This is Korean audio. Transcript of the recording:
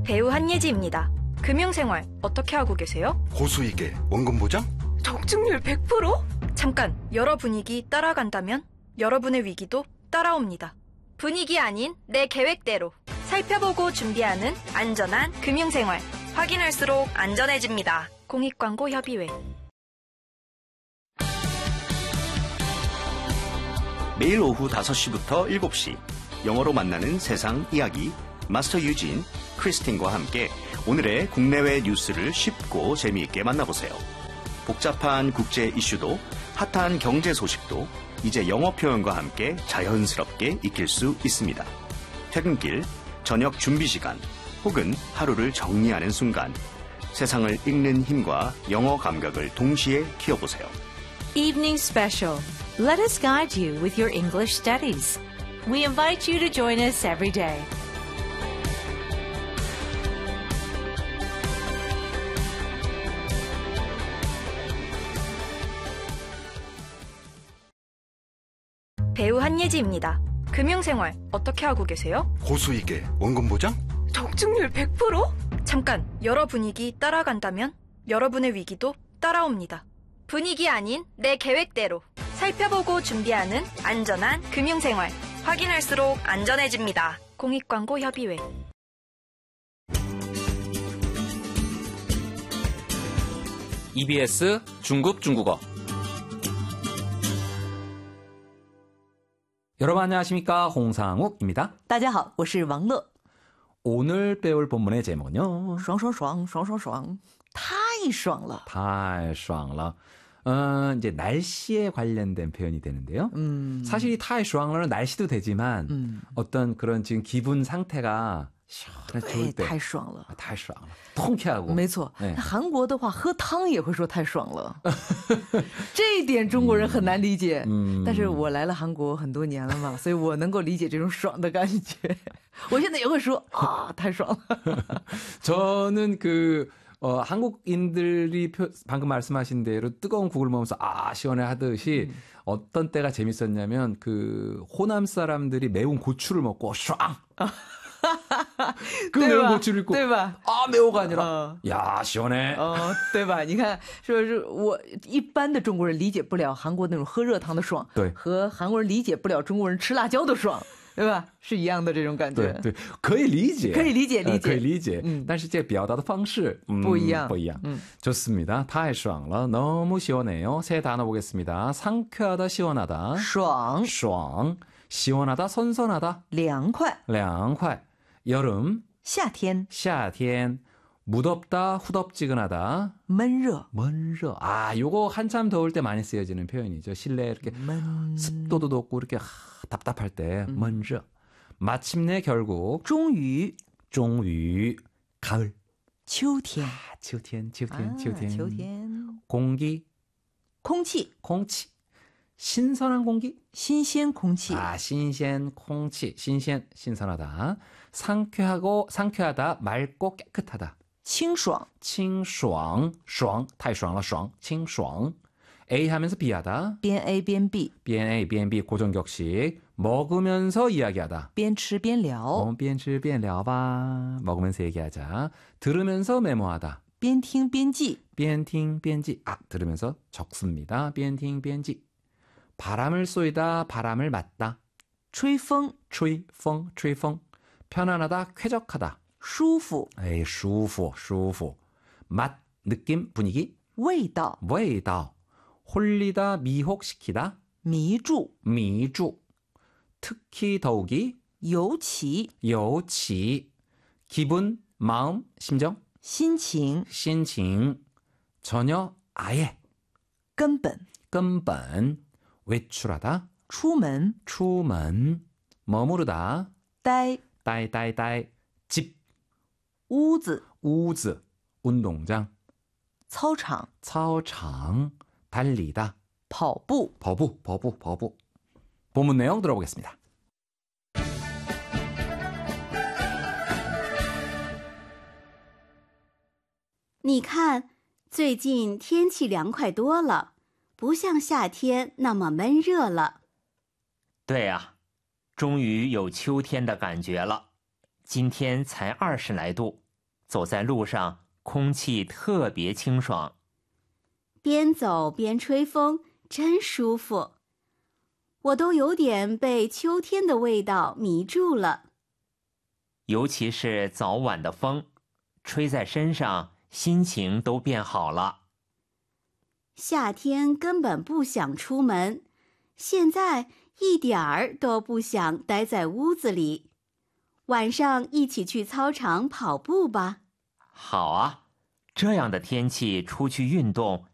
배우 한예지입니다. 금융생활 어떻게 하고 계세요? 고수익에 원금 보장? 적중률 100%? 잠깐, 여러 분위기 따라간다면 여러분의 위기도 따라옵니다. 분위기 아닌 내 계획대로 살펴보고 준비하는 안전한 금융생활. 확인할수록 안전해집니다. 공익광고협의회. 매일 오후 5시부터 7시 영어로 만나는 세상 이야기 마스터 유진, 크리스틴과 함께 오늘의 국내외 뉴스를 쉽고 재미있게 만나보세요. 복잡한 국제 이슈도 핫한 경제 소식도 이제 영어 표현과 함께 자연스럽게 익힐 수 있습니다. 퇴근길, 저녁 준비 시간 혹은 하루를 정리하는 순간 세상을 읽는 힘과 영어 감각을 동시에 키워보세요. Evening Special. Let us guide you with your English studies. We invite you to join us every day. 배우 한예지입니다. 금융생활 어떻게 하고 계세요? 고수익에 원금 보장? 적중률 100%? 잠깐, 여러 분위기 따라간다면 여러분의 위기도 따라옵니다. 분위기 아닌 내 계획대로 살펴보고 준비하는 안전한 금융생활. 확인할수록 안전해집니다. 공익광고협의회. EBS 중국어. 여러분 안녕하십니까? 홍상욱입니다. 大家好，我是王乐。 오늘 배울 본문의 제목은요. 爽爽爽爽爽爽，太爽了。 太爽了. 이제 날씨에 관련된 표현이 되는데요. 사실 이太爽了는 날씨도 되지만 어떤 그런 지금 기분 상태가 시원해 좋을 때. 太爽了， 太爽了. 통쾌하고. 没错。 네. 韩国的话，喝汤也会说太爽了，这一点中国人很难理解。但是我来了韩国很多年了嘛，所以我能够理解这种爽的感觉。我现在也会说啊，太爽了。 저는 한국인들이 방금 말씀하신 대로 뜨거운 국을 먹으면서 아 시원해 하듯이 어떤 때가 재밌었냐면 호남 사람들이 매운 고추를 먹고 숑 그 매운 고추를 입고 对吧？ 아 매워가 아니라 야 시원해 对吧？你看，是不是我一般的中国人理解不了韩国那种喝热汤的爽， 对， 和韩国人理解不了中国人吃辣椒的爽，对吧？是一样的这种感觉。 对，可以理解， 可以理解， 可以理解。但是这表达的方式不一样。 좋습니다. 太爽了, 너무 시원해요. 새 단어 보겠습니다. 상쾌하다, 시원하다. 爽， 시원하다, 선선하다. 凉快， 여름, 夏天， 무덥다, 후덥지근하다. 闷热， 아, 요거 한참 더울 때 많이 쓰여지는 표현이죠. 실내에 이렇게 습도도 높고 이렇게 답답할 때 闷热. 마침내 결국 终于 가을. 秋天， 秋天. 秋天， 공기, 空气， 신선한 공기. 新鲜空气， 신鮮空气, 신선하다. 상쾌하다, 맑고 깨끗하다. 清爽， 清爽, 太爽了, 清爽. A 하면서 B하다. 边 A 边 B， 边 A, 边 B, 고정격식. 먹으면서 이야기하다. 边吃边聊， 边吃边聊吧. 먹으면서 얘기하자. 들으면서 메모하다. 边听边记， 边听边记. 들으면서 적습니다. 边听边记. 바람을 쏘이다, 바람을 맞다. 吹风， 吹风. 편안하다, 쾌적하다. 舒服， 舒服. 맛, 느낌, 분위기. 味道， 홀리다, 미혹시키다. 迷住， 특히 더욱이. 尤其， 기분, 마음, 심정. 心情， 전혀, 아예. 根本， 외출하다. 出门， 머무르다. 待， 집. 屋子， 운동장. 操场， 달리다. 跑步， 버부. 본문 내용 들어보겠습니다. 你看，最近天气凉快多了，不像夏天那么闷热了。 对呀，终于有秋天的感觉了。今天才20来度， 走在路上，空气特别清爽。 边走边吹风，真舒服。我都有点被秋天的味道迷住了。 尤其是早晚的风，吹在身上，心情都变好了。 夏天根本不想出门，现在一点儿都不想待在屋子里。晚上一起去操场跑步吧。 好啊，这样的天气出去运动